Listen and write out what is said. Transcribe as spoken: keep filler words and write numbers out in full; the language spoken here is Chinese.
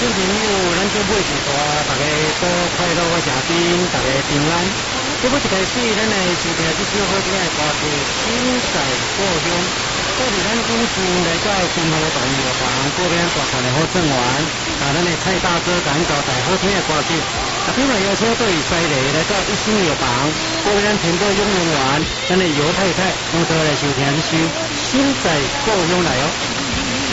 朋友，咱节目是大大家都快乐个城边，大家平安。节目一开始，咱来收听这首好听的歌曲《心在故乡》。这是咱今天来到新河动物房嗰边大串的好正玩，啊，咱的蔡大哥感交代好听的歌曲。啊，今日邀请到伊犀利来到一心药房，嗰边咱全部拥用完，咱的尤太太，我都来收听这首《心在故乡》来哦。